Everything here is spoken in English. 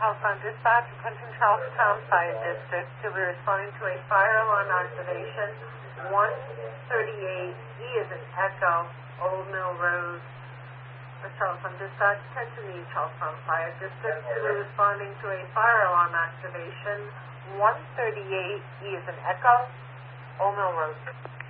Charlestown Dispatch, attention Charlestown Fire District, to be responding to a fire alarm activation, 138E is an Echo, Old Mill Road. Charlestown Dispatch, attention the Charlestown Fire District, to be responding to a fire alarm activation, 138E is an Echo, Old Mill Road.